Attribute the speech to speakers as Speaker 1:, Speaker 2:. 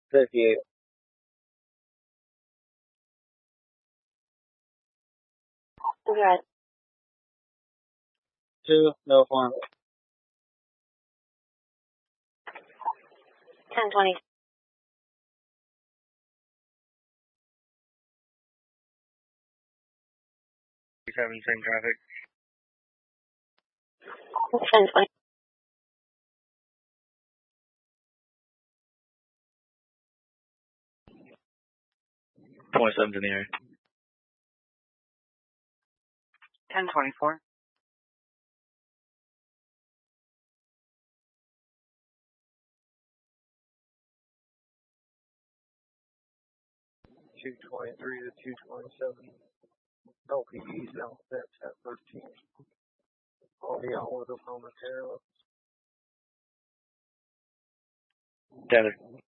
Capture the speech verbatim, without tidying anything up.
Speaker 1: fifty-eight.
Speaker 2: Okay.
Speaker 1: Two, no form.
Speaker 2: ten twenty.
Speaker 1: Having same traffic.
Speaker 2: ten twenty.
Speaker 1: twenty-seven's in the area.
Speaker 3: ten twenty-four.
Speaker 1: two twenty-three to two twenty-seven. L P E's now set at thirteen. I'll be on with Oklahoma Terrell. Tether.